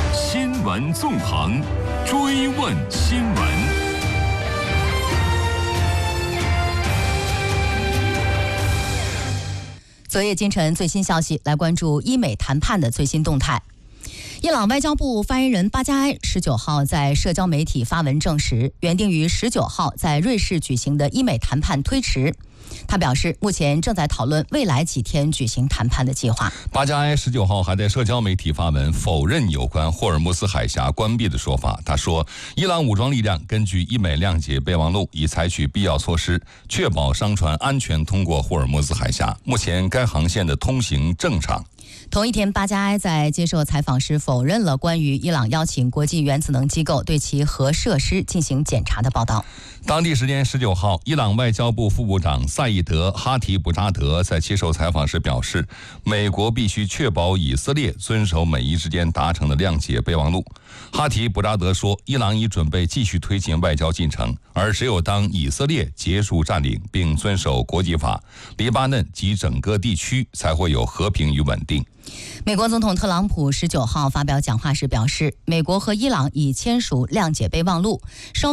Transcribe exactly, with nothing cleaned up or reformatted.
新闻纵横，追问新闻。 昨夜今晨最新消息，来关注伊美谈判的最新动态。伊朗外交部发言人巴加埃十九号在社交媒体发文证实，原定于十九号在瑞士举行的伊美谈判推迟。他表示，目前正在讨论未来几天举行谈判的计划。 巴加埃十九号还在社交媒体发文否认有关霍尔木斯海峡关闭的说法。他说，伊朗武装力量根据伊美谅解备忘录，已采取必要措施，确保商船安全通过霍尔木斯海峡。目前该航线的通行正常。 同一天，巴加埃在接受采访时否认了关于伊朗邀请国际原子能机构对其核设施进行检查的报道。 当地时间十九号，伊朗外交部副部长赛义德·哈提布扎德在接受采访时表示，美国必须确保以色列遵守美伊之间达成的谅解备忘录。哈提布扎德说，伊朗已准备继续推进外交进程，而只有当以色列结束占领并遵守国际法，黎巴嫩及整个地区才会有和平与稳定。 美国总统特朗普十九号发表讲话时表示，美国和伊朗已签署谅解备忘录，双